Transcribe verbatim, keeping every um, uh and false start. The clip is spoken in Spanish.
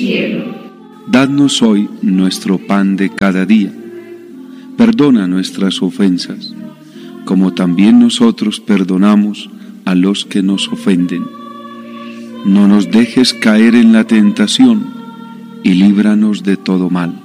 cielo. Dadnos hoy nuestro pan de cada día. Perdona nuestras ofensas, como también nosotros perdonamos a los que nos ofenden. No nos dejes caer en la tentación, y líbranos de todo mal.